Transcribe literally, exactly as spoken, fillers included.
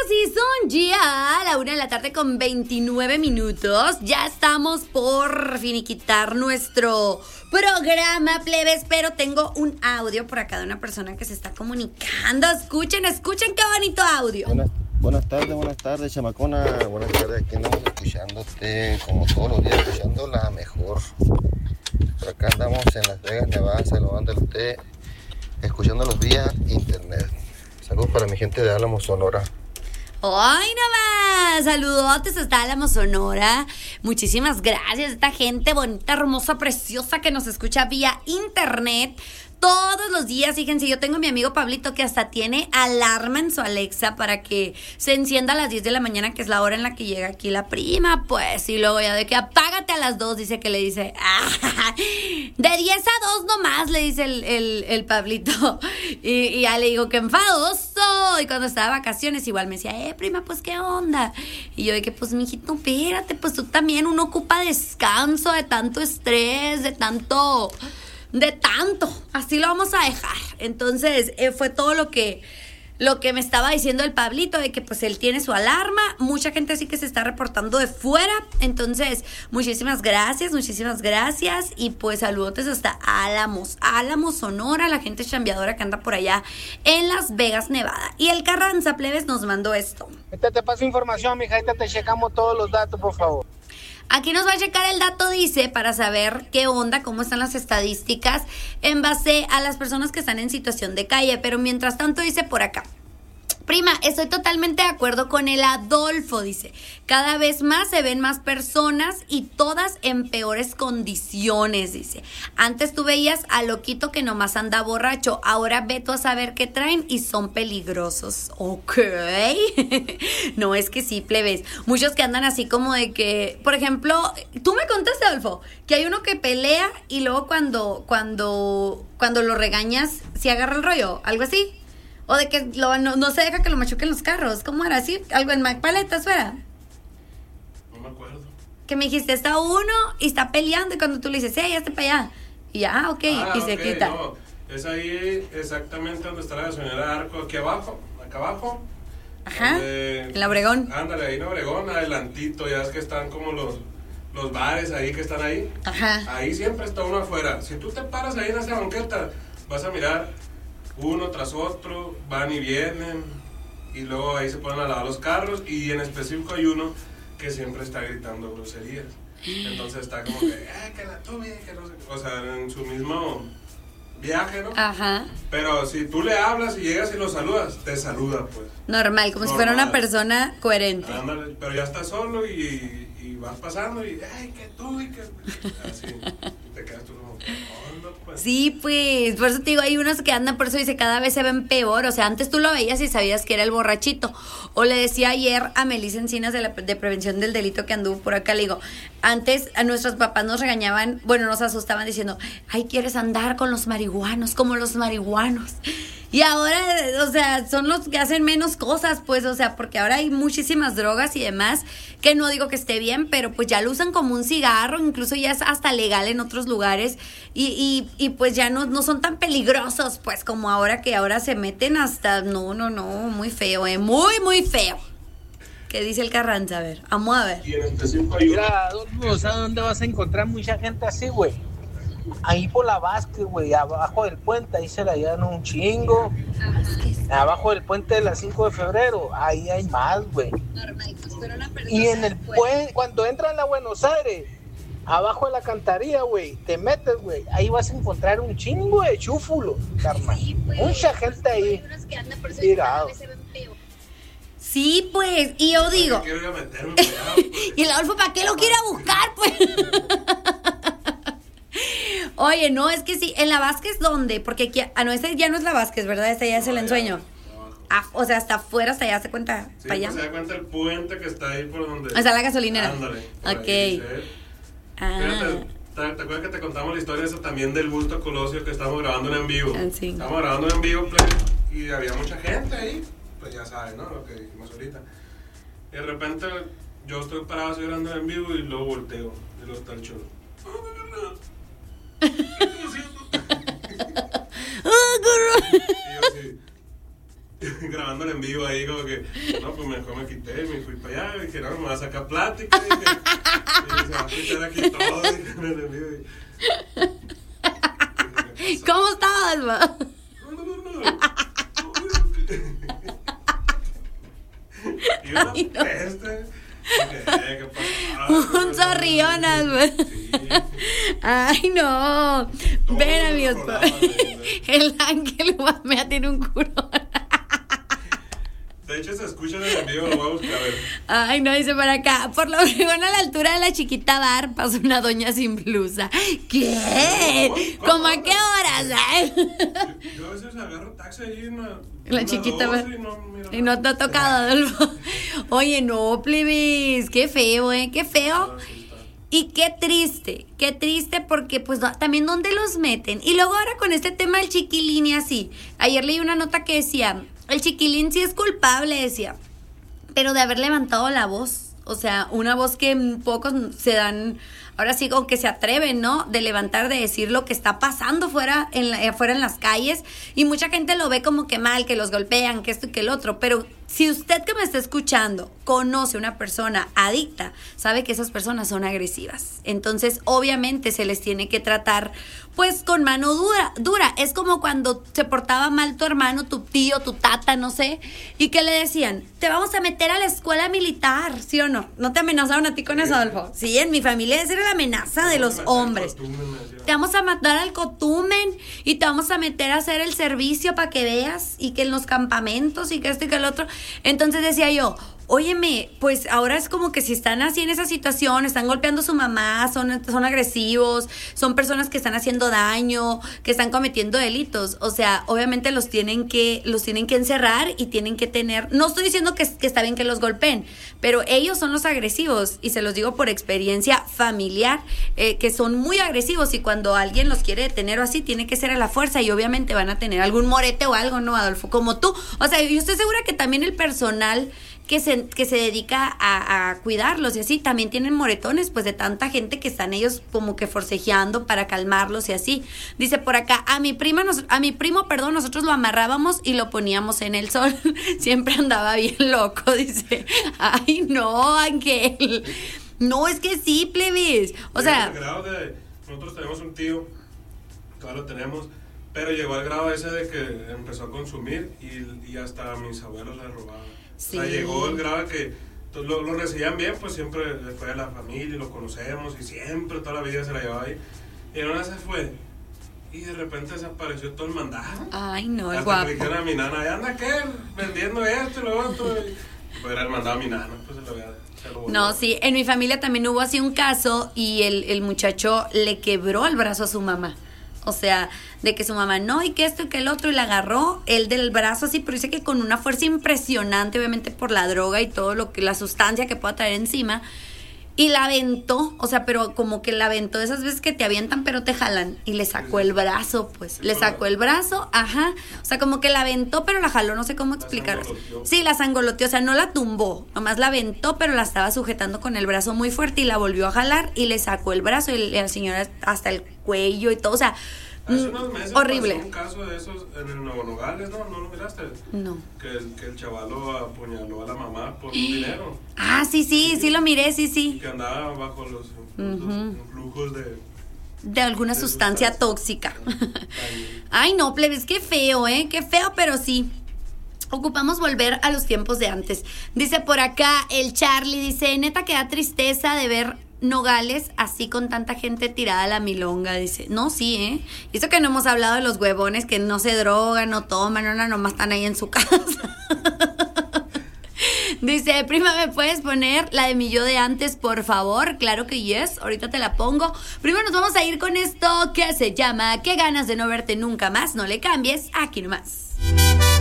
y son ya la una de la tarde con veintinueve minutos. Ya estamos por finiquitar nuestro programa, plebes, pero tengo un audio por acá de una persona que se está comunicando. Escuchen, escuchen qué bonito audio. Buenas, buenas tardes, buenas tardes, chamacona. Buenas tardes, aquí andamos escuchándote como todos los días, escuchando la mejor. Por acá andamos en Las Vegas, Nevada, saludándote, escuchándolos vía internet. Saludos para mi gente de Álamo, Sonora. ¡Ay, nomás! Saludotes hasta Álamo, Sonora. Muchísimas gracias a esta gente bonita, hermosa, preciosa que nos escucha vía internet todos los días. Fíjense, yo tengo a mi amigo Pablito que hasta tiene alarma en su Alexa para que se encienda a las diez de la mañana, que es la hora en la que llega aquí la prima, pues. Y luego ya de que apágate a las dos, dice que le dice, ah, de diez a dos nomás, le dice el, el, el Pablito. Y, y ya le digo, qué enfadoso. Y cuando estaba de vacaciones igual me decía, eh, prima, pues, ¿qué onda? Y yo de que, pues, mijito, espérate, pues tú también, uno ocupa descanso de tanto estrés, de tanto... De tanto, así lo vamos a dejar. Entonces, eh, fue todo lo que lo que me estaba diciendo el Pablito, de que pues él tiene su alarma. Mucha gente así que se está reportando de fuera. Entonces, muchísimas gracias, muchísimas gracias. Y pues saludotes hasta Álamos, Álamos, Sonora, la gente chambeadora que anda por allá en Las Vegas, Nevada. Y el Carranza, plebes, nos mandó esto. Ahorita te paso información, mija, ahorita te checamos todos los datos, por favor. Aquí nos va a checar el dato, dice, para saber qué onda, cómo están las estadísticas en base a las personas que están en situación de calle. Pero mientras tanto dice por acá, prima, estoy totalmente de acuerdo con el Adolfo, dice. Cada vez más se ven más personas y todas en peores condiciones, dice. Antes tú veías a loquito que nomás anda borracho, ahora ve tú a saber qué traen y son peligrosos. Ok. No, es que sí, plebes. Muchos que andan así como de que, por ejemplo, tú me contaste, Adolfo, que hay uno que pelea y luego cuando, cuando, cuando lo regañas, se agarra el rollo, algo así. O de que lo, no, no se deja que lo machuquen los carros. ¿Cómo era? ¿Así? ¿Algo en Macpaletas fuera? No me acuerdo. Que me dijiste, está uno y está peleando. Y cuando tú le dices, sí, ya está para allá. Y ya, ah, ok. Ah, y okay, se quita. No. Es ahí exactamente donde está la gasolinera de Arco. Aquí abajo. Acá abajo. Ajá. Donde, en la Obregón. Ándale, ahí en Obregón. Adelantito. Ya es que están como los, los bares ahí que están ahí. Ajá. Ahí siempre está uno afuera. Si tú te paras ahí en esa banqueta, vas a mirar uno tras otro, van y vienen, y luego ahí se ponen a lavar los carros, y en específico hay uno que siempre está gritando groserías. Entonces está como que, eh, que la tuve, que no sé, o sea, en su mismo viaje, ¿no? Ajá. Pero si tú le hablas y llegas y lo saludas, te saluda, pues. Normal, como Normal. si fuera una persona coherente. Ándale, pero ya estás solo y, y vas pasando y, ay, que tú, y que... Así, y te quedas tú como, oh, no, pues. Sí, pues, por eso te digo, hay unos que andan, por eso dice, cada vez se ven peor. O sea, antes tú lo veías y sabías que era el borrachito. O le decía ayer a Melissa Encinas de, la, de Prevención del Delito que anduvo por acá, le digo, antes a nuestros papás nos regañaban, bueno, nos asustaban diciendo, ay, quieres andar con los marihuanos, como los marihuanos. Y ahora, o sea, son los que hacen menos cosas, pues, o sea, porque ahora hay muchísimas drogas y demás, que no digo que esté bien, pero pues ya lo usan como un cigarro, incluso ya es hasta legal en otros lugares, y, y, y pues ya no, no son tan peligrosos, pues, como ahora que ahora se meten hasta, no, no, no, muy feo, eh, muy, muy feo. ¿Qué dice el Carranza? A ver, vamos a ver. Mira, Adolfo, ¿sabes dónde vas a encontrar mucha gente así, güey? Ahí por la Vázquez, güey, abajo del puente, ahí se la llevan un chingo. Abajo del puente de la cinco de febrero, ahí hay más, güey. Y en el puente, cuando entran a Buenos Aires, abajo de la cantaría, güey, te metes, güey, ahí vas a encontrar un chingo de chúfulos, carnal. Mucha gente ahí. Tirado. Sí, pues, y yo digo... Quiero ir a meterme, cuidado, pues. Y el Adolfo, ¿para qué lo quiere buscar, pues? Oye, no, es que sí, en la Vázquez, ¿dónde? Porque aquí, ah, no, ese ya no es la Vázquez, ¿verdad? Ese ya es No, el ya, ensueño. Ah, o sea, hasta afuera, hasta allá se cuenta, sí, para allá. pues se da cuenta el puente que está ahí por donde... O sea, la gasolinera. Ándale. por Ok. ahí, sí. Ah, Fíjate, ¿te, te acuerdas que te contamos la historia esa también del Busto Colosio que estábamos grabando en vivo? Ah, sí. Estábamos grabando en vivo, pues, y había mucha gente ahí, pues ya sabes, ¿no? Lo que dijimos ahorita. Y de repente yo estoy parado así grabando en vivo y luego volteo, y luego está el cholo. ¿Qué estás haciendo? Y yo así, grabándole en vivo ahí, como que, no, pues mejor me quité, me fui para allá, y dije, no, me voy a sacar plática, y, dije, y se va a escuchar aquí todo, y, en el en vivo, y, y, ¿Cómo estabas, ma? No, no, no, no. Y una Ay, no. peste. ¿Qué, qué pasa? Un zorrillonas, güey. Sí. Ay, no. Todo Ven, amigos. colorado, ¿eh? El ángel guamea tiene un curón. De hecho, se escucha en el video, lo voy a buscar a ver. Ay, no, dice por acá. Por lo Obregón, a la altura de la Chiquita Bar, pasó una doña sin blusa. ¿Qué? ¿Cómo? ¿Cómo a qué horas? Ay? Yo, yo a veces agarro taxi ahí en la, La en Chiquita doce Bar. y no, mira, Y no te ha tocado, Adolfo. Oye, no, plebis. Qué feo, ¿eh? Qué feo. Ah, sí está. Y qué triste, qué triste porque pues no- también dónde los meten. Y luego ahora con este tema del chiquilín y así. Ayer leí una nota que decía, el chiquilín sí es culpable, decía, pero de haber levantado la voz. O sea, una voz que pocos se dan, ahora sí, o que se atreven, ¿no? De levantar, de decir lo que está pasando fuera en, la, fuera en las calles. Y mucha gente lo ve como que mal, que los golpean, que esto y que el otro. Pero si usted que me está escuchando conoce una persona adicta, sabe que esas personas son agresivas. Entonces, obviamente, se les tiene que tratar, pues, con mano dura. dura. Es como cuando se portaba mal tu hermano, tu tío, tu tata, no sé, y que le decían, te vamos a meter a la escuela militar, ¿sí o no? ¿No te amenazaron a ti con eso, Adolfo? Sí, en mi familia esa era la amenaza de los hombres. Te vamos a matar al cotumen y te vamos a meter a hacer el servicio para que veas y que en los campamentos y que esto y que el otro. Entonces decía yo, óyeme, pues ahora es como que si están así en esa situación, están golpeando a su mamá, son, son agresivos, son personas que están haciendo daño, que están cometiendo delitos. O sea, obviamente los tienen que, los tienen que encerrar y tienen que tener, no estoy diciendo que, que está bien que los golpeen, pero ellos son los agresivos y se los digo por experiencia familiar, eh, que son muy agresivos y cuando alguien los quiere detener o así, tiene que ser a la fuerza y obviamente van a tener algún morete o algo, ¿no, Adolfo? Como tú. O sea, yo estoy segura que también el personal que se, que se dedica a, a cuidarlos y así, también tienen moretones, pues de tanta gente que están ellos como que forcejeando para calmarlos y así. Dice por acá, a mi prima, nos, a mi primo, perdón, nosotros lo amarrábamos y lo poníamos en el sol. Siempre andaba bien loco, dice. Ay, no, Ángel. No, es que sí, plebes. O sea, al grado de, nosotros tenemos un tío, todavía lo tenemos, pero llegó al grado ese de que empezó a consumir y, y hasta a mis abuelos le robaban. Sí. O sea, llegó el grado de que lo, lo recibían bien, pues siempre fue de la familia, lo conocemos y siempre toda la vida se la llevaba ahí. Y en una se fue y de repente desapareció todo el mandado. ay, no, el Hasta guapo. que le dijeron a mi nana, "¿Y anda qué? Vendiendo esto y lo otro". Y pues era el mandado a mi nana, pues se lo había... se lo volvió. No, sí, en mi familia también hubo así un caso y el, el muchacho le quebró el brazo a su mamá. O sea, de que su mamá no, y que esto y que el otro, y la agarró él del brazo así, pero dice que con una fuerza impresionante, obviamente por la droga y todo lo que, la sustancia que pueda traer encima, y la aventó, o sea, pero como que la aventó de esas veces que te avientan pero te jalan, y le sacó el brazo, pues, le sacó el brazo, ajá, o sea, como que la aventó pero la jaló, no sé cómo explicarlo. sangoloteó. Sí, la sangoloteó, o sea, no la tumbó, nomás la aventó, pero la estaba sujetando con el brazo muy fuerte y la volvió a jalar y le sacó el brazo y la señora hasta el cuello y todo, o sea, Hace mm, unos meses horrible. pasó un caso de esos en el Nuevo Nogales, ¿no? ¿No lo miraste? No. Que el, que el chavalo apuñaló a la mamá por un dinero. Ah, sí, sí, sí lo miré, sí, Y sí. que andaba bajo los, los Ujú. influjos de... De alguna de sustancia tóxica. Daño. Ay, no, plebes, qué feo, ¿eh? Qué feo, pero sí. Ocupamos volver a los tiempos de antes. Dice por acá el Charlie, dice, neta que da tristeza de ver Nogales así con tanta gente tirada a la milonga. Dice, no, sí, ¿eh? Y eso que no hemos hablado de los huevones que no se drogan, no toman, no, no, nomás están ahí en su casa. Dice, prima, ¿me puedes poner la de mi yo de antes, por favor? Claro que yes, ahorita te la pongo. Primero nos vamos a ir con esto que se llama Qué ganas de no verte nunca más, no le cambies, aquí nomás.